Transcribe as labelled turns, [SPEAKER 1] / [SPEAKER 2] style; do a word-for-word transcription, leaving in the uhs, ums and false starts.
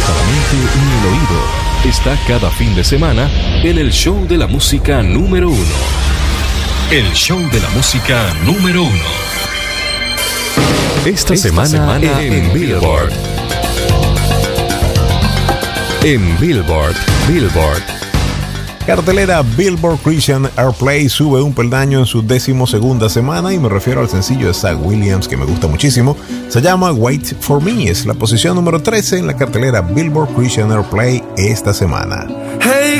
[SPEAKER 1] cada mente ni el oído, está cada fin de semana en el show de la música número uno. El show de la música número uno. Esta, Esta semana, semana en, en Billboard. En Billboard, Billboard.
[SPEAKER 2] Cartelera Billboard Christian Airplay sube un peldaño en su decimosegunda semana y me refiero al sencillo de Zach Williams que me gusta muchísimo. Se llama Wait For Me, es la posición número trece en la cartelera Billboard Christian Airplay esta semana.
[SPEAKER 3] Hey